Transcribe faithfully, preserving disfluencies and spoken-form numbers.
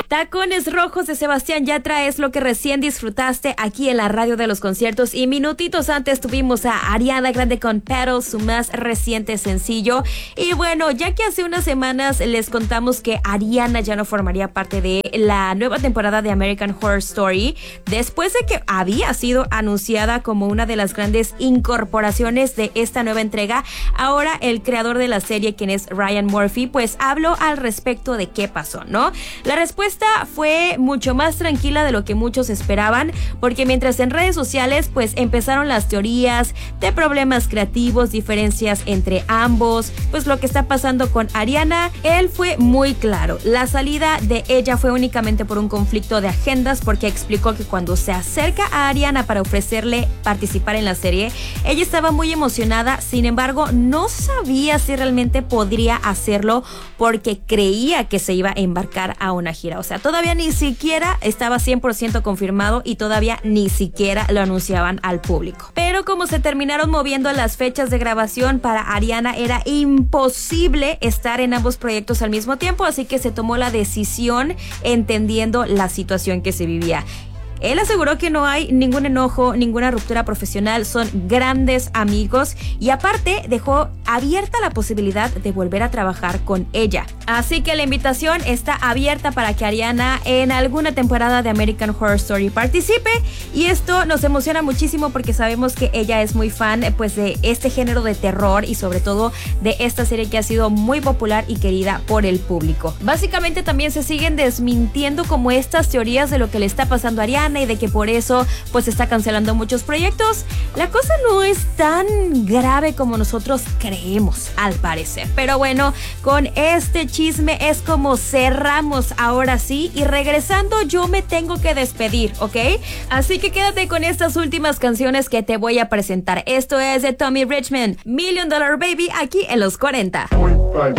Tacones Rojos de Sebastián Yatra es lo que recién disfrutaste aquí en la radio de los conciertos, y minutitos antes tuvimos a Ariana Grande con Petals, su más reciente sencillo. Y bueno, ya que hace unas semanas les contamos que Ariana ya no formaría parte de la nueva temporada de American Horror Story, después de que había sido anunciada como una de las grandes incorporaciones de esta nueva entrega, ahora el creador de la serie, quien es Ryan Murphy, pues habló al respecto de qué pasó, ¿no? La respuesta fue mucho más tranquila de lo que muchos esperaban, porque mientras en redes sociales pues empezaron las teorías de problemas creativos, diferencias entre ambos, pues lo que está pasando con Ariana, él fue muy claro. La salida de ella fue únicamente por un conflicto de agendas, porque explicó que cuando se acerca a Ariana para ofrecerle participar en la serie, ella estaba muy emocionada, sin embargo no sabía si realmente podría hacerlo porque creía que se iba a embarcar a una gira. O sea, todavía ni siquiera estaba cien por ciento confirmado y todavía ni siquiera lo anunciaban al público. Pero como se terminaron moviendo las fechas de grabación para Ariana, era imposible estar en ambos proyectos al mismo tiempo, así que se tomó la decisión entendiendo la situación que se vivía. Él aseguró que no hay ningún enojo, ninguna ruptura profesional, son grandes amigos, y aparte dejó abierta la posibilidad de volver a trabajar con ella. Así que la invitación está abierta para que Ariana en alguna temporada de American Horror Story participe, y esto nos emociona muchísimo porque sabemos que ella es muy fan pues de este género de terror y sobre todo de esta serie que ha sido muy popular y querida por el público. Básicamente también se siguen desmintiendo como estas teorías de lo que le está pasando a Ariana y de que por eso pues está cancelando muchos proyectos. La cosa no es tan grave como nosotros creemos, al parecer. Pero bueno, con este chisme es como cerramos ahora sí, y regresando yo me tengo que despedir, ¿ok? Así que quédate con estas últimas canciones que te voy a presentar. Esto es de Tommy Richmond, Million Dollar Baby, aquí en Los cuarenta.